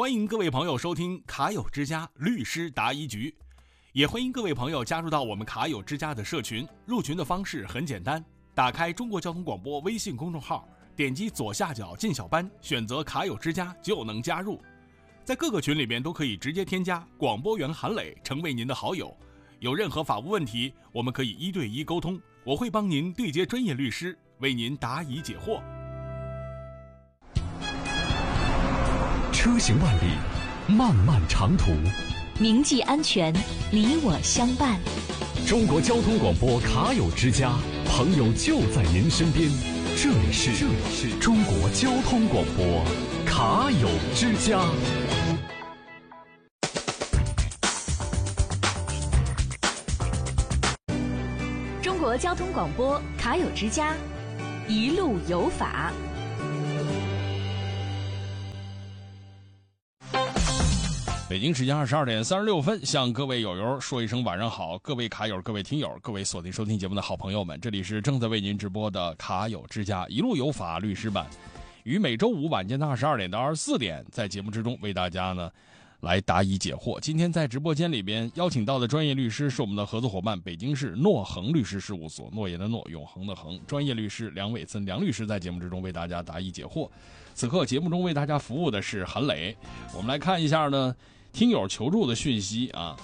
欢迎各位朋友收听卡友之家律师答疑局，也欢迎各位朋友加入到我们卡友之家的社群。入群的方式很简单，打开中国交通广播微信公众号，点击左下角进小班，选择卡友之家就能加入。在各个群里面都可以直接添加广播员韩磊成为您的好友。有任何法务问题，我们可以1对1沟通，我会帮您对接专业律师，为您答疑解惑。 车行万里，漫漫长途， 铭记安全，你我相伴。 中国交通广播卡友之家，朋友就在您身边。这里是中国交通广播卡友之家。 中国交通广播卡友之家，一路有法。 北京时间22点36分，向各位友友说一声晚上好，各位卡友、各位听友、各位锁定收听节目的好朋友们，这里是正在为您直播的卡友之家一路有法律师版，于每周五晚间的22点到24点，在节目之中为大家呢来答疑解惑。今天在直播间里边邀请到的专业律师是我们的合作伙伴，北京市诺恒律师事务所，诺言的诺，永恒的恒，专业律师梁伟森梁律师在节目之中为大家答疑解惑。此刻节目中为大家服务的是韩磊。我们来看一下呢听友求助的讯息啊。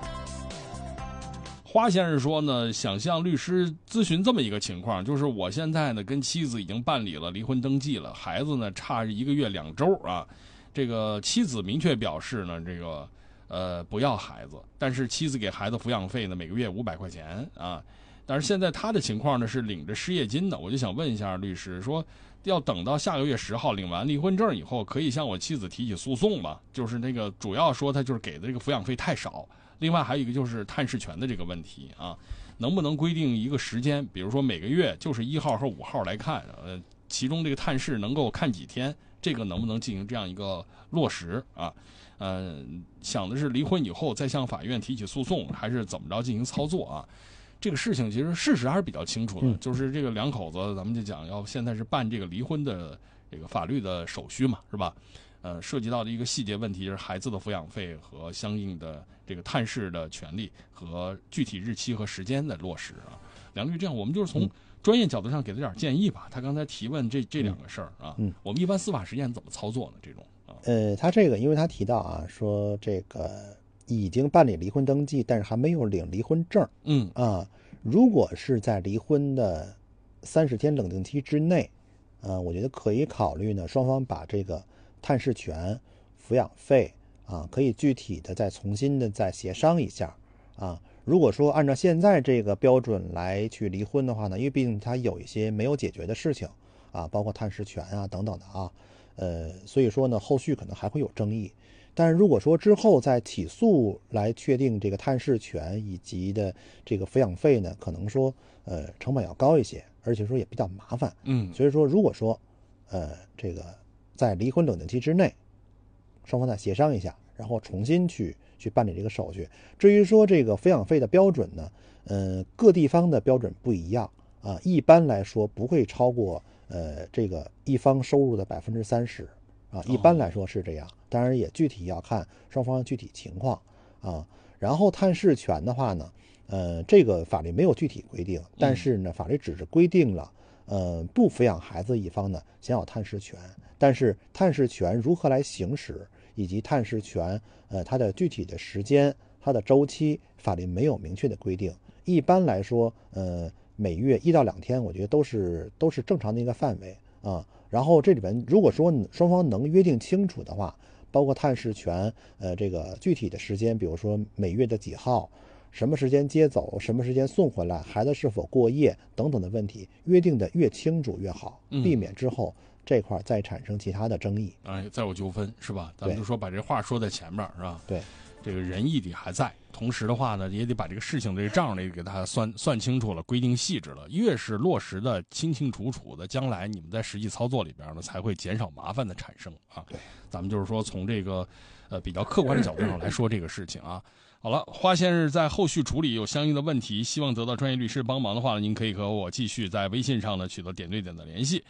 花先生说呢，想向律师咨询这么一个情况，就是我现在呢跟妻子已经办理了离婚登记了，孩子呢差1个月2周啊。这个妻子明确表示呢，这个不要孩子，但是妻子给孩子抚养费呢每个月500块钱啊。但是现在他的情况呢是领着失业金的，我就想问一下律师，说要等到下个月10号领完离婚证以后，可以向我妻子提起诉讼吗？就是那个主要说他就是给的这个抚养费太少，另外还有一个就是探视权的这个问题啊，能不能规定一个时间，比如说每个月就是1号和5号来看，其中这个探视能够看几天，这个能不能进行这样一个落实啊？想的是离婚以后再向法院提起诉讼，还是怎么着进行操作啊？这个事情其实事实还是比较清楚的，就是这个两口子咱们就讲要现在是办这个离婚的这个法律的手续嘛，是吧？涉及到的一个细节问题就是孩子的抚养费和相应的这个探视的权利和具体日期和时间的落实啊。梁律，这样我们就是从专业角度上给他点建议吧。他刚才提问这两个事儿啊，我们一般司法实践怎么操作呢？这种啊， 他这个因为他提到啊，说这个已经办理离婚登记，但是还没有领离婚证。如果是在离婚的30天冷静期之内，我觉得可以考虑呢，双方把这个探视权、抚养费啊，可以具体的再重新的再协商一下啊。如果说按照现在这个标准来去离婚的话呢，因为毕竟它有一些没有解决的事情啊，包括探视权啊等等的啊，所以说呢，后续可能还会有争议。但是如果说之后再起诉来确定这个探视权以及的这个抚养费呢，可能说成本要高一些，而且说也比较麻烦。所以说如果说这个在离婚冷静期之内，双方再协商一下，然后重新去办理这个手续。至于说这个抚养费的标准呢，各地方的标准不一样啊，一般来说不会超过这个一方收入的30%啊，一般来说是这样。当然也具体要看双方的具体情况啊。然后探视权的话呢，这个法律没有具体规定，但是呢，法律只是规定了，不抚养孩子一方呢享有探视权，但是探视权如何来行使，以及探视权它的具体的时间、它的周期，法律没有明确的规定。一般来说，每月1到2天，我觉得都是正常的一个范围啊。然后这里边如果说双方能约定清楚的话，包括探视权，这个具体的时间，比如说每月的几号，什么时间接走，什么时间送回来，孩子是否过夜等等的问题，约定的越清楚越好，避免之后这块再产生其他的争议， 再有纠纷是吧？咱们就说把这话说在前面是吧？ 对， 这个仁义得还在，同时的话呢，也得把这个事情这个账得给它算清楚了，规定细致了，越是落实的清清楚楚的，将来你们在实际操作里边呢，才会减少麻烦的产生啊。 对， 咱们就是说从这个比较客观的角度上来说这个事情啊。好了，花先生在后续处理有相应的问题，希望得到专业律师帮忙的话呢，您可以和我继续在微信上呢取得点对点的联系。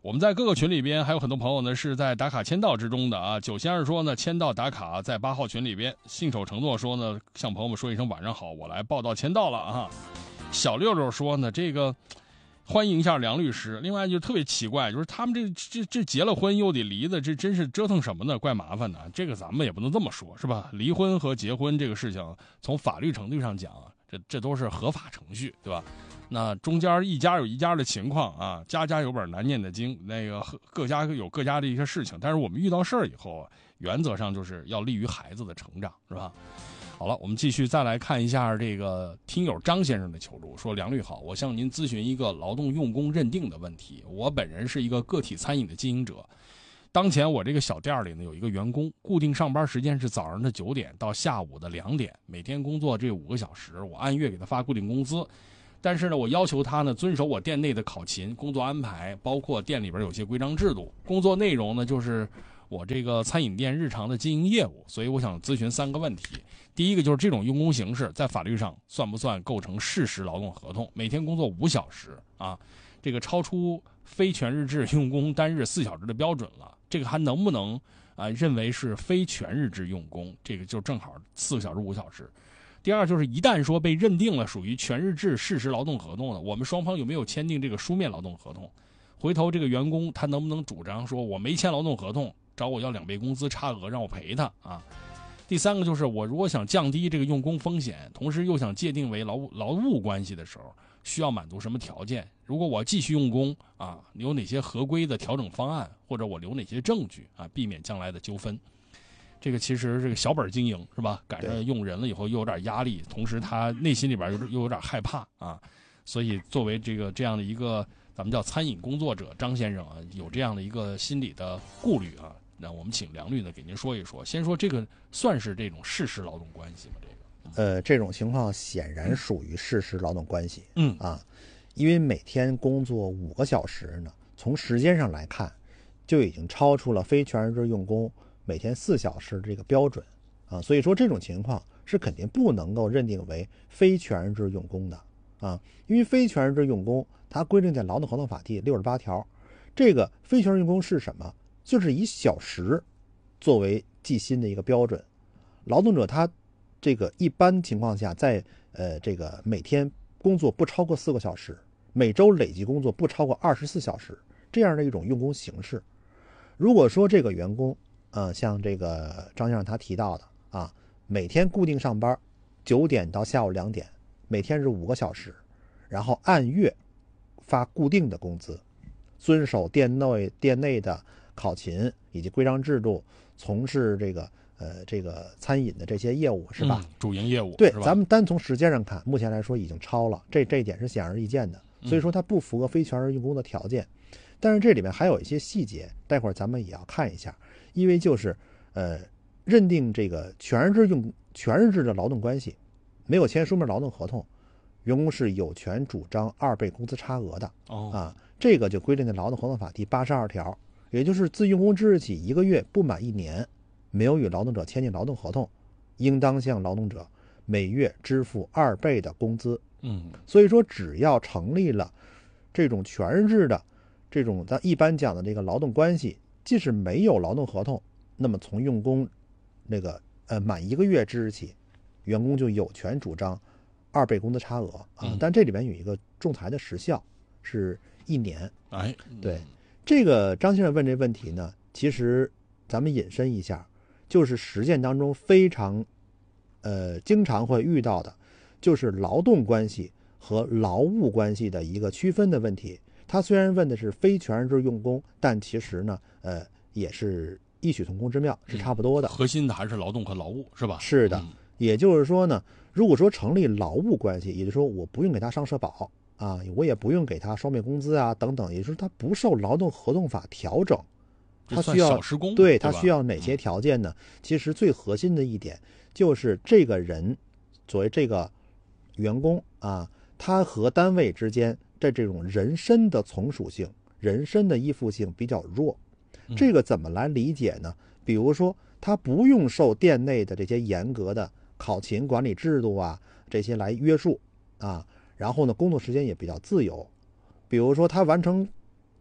我们在各个群里边还有很多朋友呢是在打卡签到之中的啊。九先生说呢，签到打卡在8号群里边。信守承诺说呢，向朋友们说一声晚上好，我来报道签到了啊。小六六说呢，这个欢迎一下梁律师。另外就特别奇怪，就是他们这结了婚又得离的，这真是折腾什么呢？怪麻烦的。这个咱们也不能这么说，是吧？离婚和结婚这个事情，从法律程度上讲，这都是合法程序，对吧？那中间一家有一家的情况啊，家家有本难念的经，那个各家有各家的一些事情。但是我们遇到事儿以后，原则上就是要利于孩子的成长，是吧？好了，我们继续再来看一下这个听友张先生的求助，说梁律好，我向您咨询一个劳动用工认定的问题。我本人是一个个体餐饮的经营者，当前我这个小店里呢有一个员工，固定上班时间是早上的9点到下午的2点，每天工作这5个小时，我按月给他发固定工资。但是呢，我要求他呢遵守我店内的考勤工作安排，包括店里边有些规章制度。工作内容呢就是我这个餐饮店日常的经营业务，所以我想咨询3个问题。第一个就是这种用工形式在法律上算不算构成事实劳动合同？每天工作5小时啊，这个超出非全日制用工单日4小时的标准了，这个还能不能认为是非全日制用工？这个就正好4个小时5小时。第二就是一旦说被认定了属于全日制事实劳动合同了，我们双方有没有签订这个书面劳动合同？回头这个员工他能不能主张说我没签劳动合同，找我要2倍工资差额让我赔他啊？第3个就是我如果想降低这个用工风险，同时又想界定为劳务关系的时候，需要满足什么条件？如果我继续用工啊，有哪些合规的调整方案，或者我留哪些证据啊，避免将来的纠纷？这个其实这个小本经营是吧？赶上用人了以后又有点压力，同时他内心里边又有点害怕啊，所以作为这样的一个咱们叫餐饮工作者，张先生啊，有这样的一个心理的顾虑啊。那我们请梁律呢给您说一说，先说这个算是这种事实劳动关系吗？ 这种情况显然属于事实劳动关系。因为每天工作5个小时呢，从时间上来看，就已经超出了非全日制用工每天4小时这个标准啊，所以说这种情况是肯定不能够认定为非全日制用工的啊，因为非全日制用工它规定在劳动合同法第68条，这个非全日制用工是什么？就是以小时作为计薪的一个标准。劳动者他这个一般情况下在这个每天工作不超过4个小时，每周累计工作不超过24小时，这样的一种用工形式。如果说这个员工像这个张先生他提到的啊，每天固定上班9点到下午2点，每天是5个小时，然后按月发固定的工资，遵守店内的考勤以及规章制度，从事这个餐饮的这些业务是吧？ 主营业务。 对，咱们单从时间上看，目前来说已经超了，这一点是显而易见的，所以说它不符合非全日制用工的条件。但是这里面还有一些细节，待会儿咱们也要看一下，因为就是认定这个全日制的劳动关系，没有签书面劳动合同，员工是有权主张2倍工资差额的这个就规定在劳动合同法第82条，也就是自用工之日起1个月不满1年，没有与劳动者签订劳动合同，应当向劳动者每月支付2倍的工资。所以说只要成立了这种全日制的这种咱一般讲的这个劳动关系，即使没有劳动合同，那么从用工那个满1个月之日起，员工就有权主张2倍工资差额但这里面有一个仲裁的时效是1年。对，这个张先生问这问题呢，其实咱们引申一下，就是实践当中非常经常会遇到的，就是劳动关系和劳务关系的一个区分的问题。他虽然问的是非全日制用工，但其实呢也是异曲同工之妙，是差不多的。 核心的还是劳动和劳务，是吧？ 是的。也就是说呢，如果说成立劳务关系，也就是说我不用给他上社保我也不用给他双倍工资等等，也就是他不受劳动合同法调整，他需要小时工， 对，他需要哪些条件呢？其实最核心的一点就是这个人作为这个员工他和单位之间的这种人身的从属性、人身的依附性比较弱。这个怎么来理解呢？比如说他不用受店内的这些严格的考勤管理制度这些来约束然后呢工作时间也比较自由。比如说他完成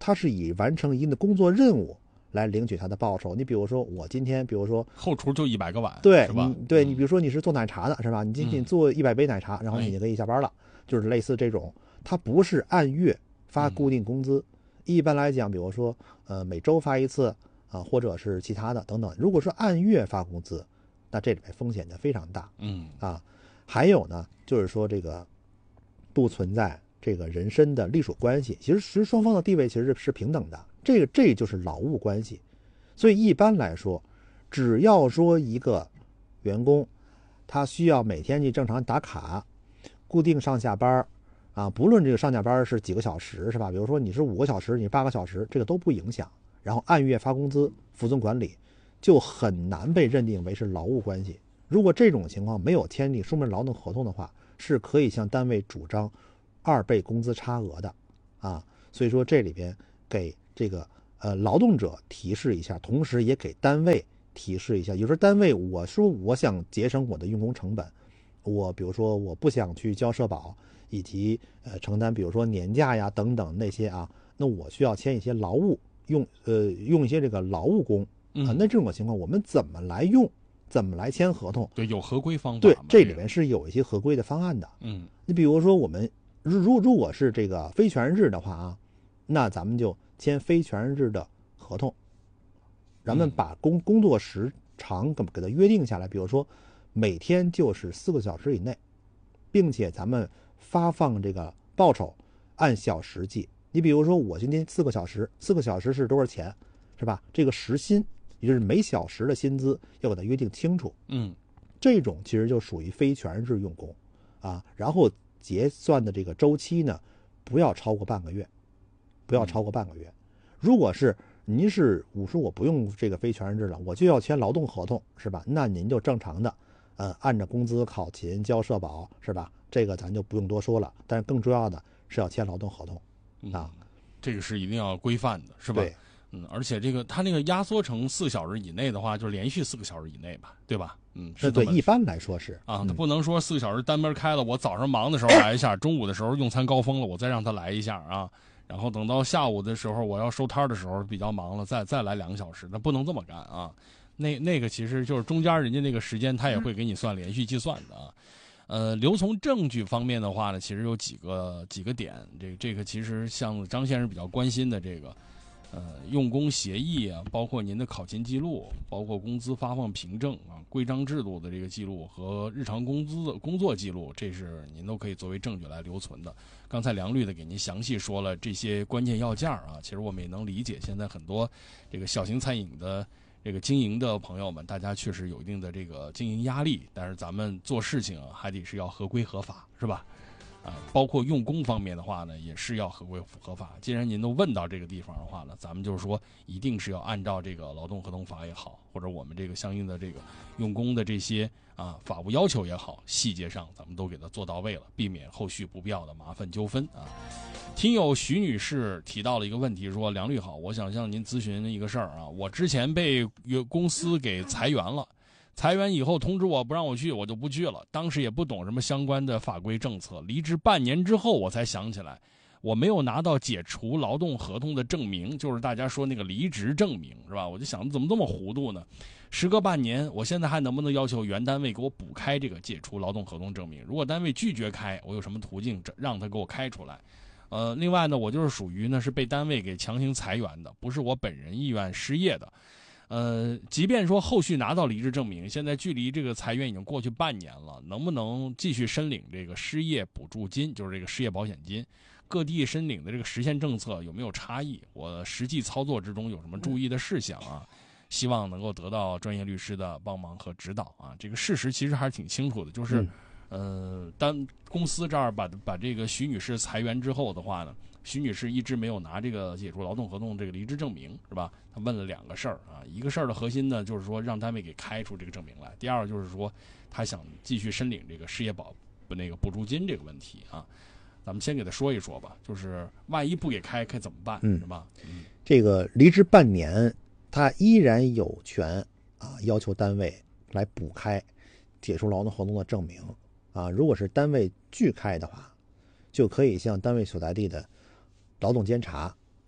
他是以完成一定的工作任务来领取他的报酬。你比如说我今天，比如说后厨就100个碗， 对， 是吧？ 对，你比如说你是做奶茶的，是吧？你今天做100杯奶茶，然后你就可以下班了，就是类似这种。它不是按月发固定工资，一般来讲，比如说每周发一次啊，或者是其他的等等。如果说按月发工资，那这里面风险就非常大。还有呢，就是说这个不存在这个人身的隶属关系，其实双方的地位其实是平等的，这就是劳务关系。所以一般来说，只要说一个员工他需要每天去正常打卡，固定上下班啊，不论这个上下班是几个小时，是吧？比如说你是5个小时，你8个小时，这个都不影响。然后按月发工资，服从管理，就很难被认定为是劳务关系。如果这种情况没有签订书面劳动合同的话，是可以向单位主张2倍工资差额的啊。所以说这里边给这个劳动者提示一下，同时也给单位提示一下。有时候单位我说我想节省我的用工成本，我比如说我不想去交社保，以及承担比如说年假呀等等那些啊，那我需要签一些劳务用一些这个劳务工啊。那这种情况我们怎么来用？怎么来签合同？ 对，有合规方法。 对，这里面是有一些合规的方案的。你比如说我们如果是这个非全日的话啊，那咱们就签非全日的合同，咱们把工作时长给它约定下来，比如说每天就是4个小时以内，并且咱们发放这个报酬按小时计。你比如说我今天4个小时，4个小时是多少钱，是吧？这个时薪，也就是每小时的薪资要给它约定清楚。这种其实就属于非全日用工啊。然后结算的这个周期呢，不要超过半个月，不要超过半个月。如果是您是我说我不用这个非全日了，我就要签劳动合同，是吧？那您就正常的按照工资考勤交社保，是吧？这个咱就不用多说了。但是更重要的是要签劳动合同啊， 这个是一定要规范的，是吧？ 对。 而且它那个压缩成4小时以内的话，就连续4个小时以内吧，对吧？ 是对，一般来说是啊，他不能说4个小时单门开了，我早上忙的时候来一下，中午的时候用餐高峰了，我再让他来一下啊，然后等到下午的时候我要收摊的时候比较忙了，再来2个小时，那不能这么干啊。那个其实就是中间人家那个时间他也会给你算连续计算的啊。留从证据方面的话呢，其实有几个点，这个其实像张先生比较关心的这个。用工协议啊，包括您的考勤记录，包括工资发放凭证啊，规章制度的这个记录和日常工资的工作记录，这是您都可以作为证据来留存的。刚才梁律的给您详细说了这些关键要件啊，其实我们也能理解，现在很多这个小型餐饮的这个经营的朋友们，大家确实有一定的这个经营压力，但是咱们做事情还得是要合规合法，是吧？包括用工方面的话呢，也是要合规合法。既然您都问到这个地方的话呢，咱们就是说，一定是要按照这个劳动合同法也好，或者我们这个相应的这个用工的这些法务要求也好，细节上咱们都给它做到位了，避免后续不必要的麻烦纠纷啊。听友徐女士提到了一个问题，说梁律好，我想向您咨询一个事儿啊，我之前被公司给裁员了。裁员以后通知我不让我去，我就不去了。当时也不懂什么相关的法规政策，离职半年之后我才想起来，我没有拿到解除劳动合同的证明，就是大家说那个离职证明，是吧？我就想怎么这么糊涂呢？时隔半年，我现在还能不能要求原单位给我补开这个解除劳动合同证明？如果单位拒绝开，我有什么途径让他给我开出来？另外呢，我就是属于呢是被单位给强行裁员的，不是我本人意愿失业的。即便说后续拿到离职证明，现在距离这个裁员已经过去半年了，能不能继续申领这个失业补助金，就是这个失业保险金？各地申领的这个实现政策有没有差异？我实际操作之中有什么注意的事项啊？希望能够得到专业律师的帮忙和指导啊。这个事实其实还是挺清楚的，就是当公司这儿把这个徐女士裁员之后的话呢，徐女士一直没有拿这个解除劳动合同这个离职证明，是吧？她问了2个事儿啊，一个事儿的核心呢，就是说让单位给开出这个证明来；第二就是说，她想继续申领这个失业补助金这个问题啊。咱们先给她说一说吧，就是万一不给开，该怎么办，是吧？ 这个离职半年，她依然有权要求单位来补开解除劳动合同的证明啊。如果是单位拒开的话，就可以向单位所在地的劳动监察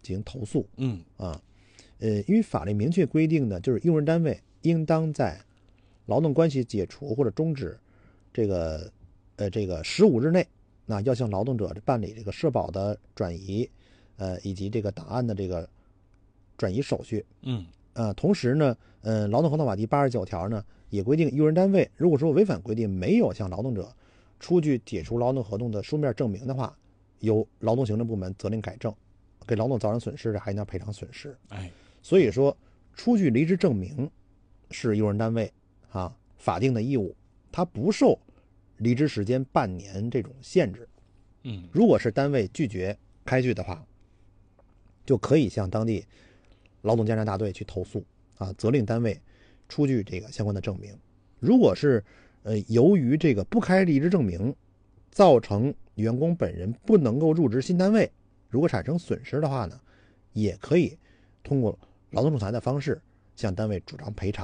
进行投诉。 因为法律明确规定呢，就是用人单位应当在劳动关系解除或者终止这个15日内，那要向劳动者办理这个社保的转移，以及这个档案的这个转移手续。同时呢，劳动合同法第89条呢也规定，用人单位如果说违反规定没有向劳动者出具解除劳动合同的书面证明的话，由劳动行政部门责令改正，给劳动造成损失的还应当赔偿损失。所以说出具离职证明是用人单位法定的义务，它不受离职时间半年这种限制。如果是单位拒绝开具的话，就可以向当地劳动监察大队去投诉责令单位出具这个相关的证明。如果是由于这个不开离职证明造成员工本人不能够入职新单位，如果产生损失的话呢，也可以通过劳动仲裁的方式向单位主张赔偿。